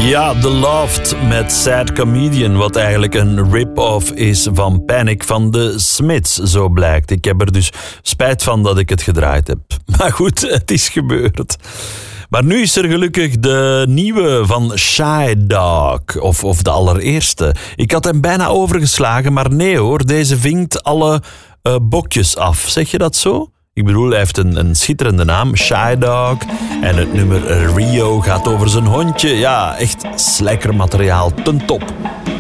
Ja, The Loft met Sad Comedian, wat eigenlijk een rip-off is van Panic van de Smiths, zo blijkt. Ik heb er dus spijt van dat ik het gedraaid heb. Maar goed, het is gebeurd. Maar nu is er gelukkig de nieuwe van Shy Dog, of de allereerste. Ik had hem bijna overgeslagen, maar nee hoor, deze vinkt alle bokjes af. Zeg je dat zo? Ik bedoel, hij heeft een schitterende naam, Shy Dog. En het nummer Rio gaat over zijn hondje. Ja, echt slijkermateriaal ten top.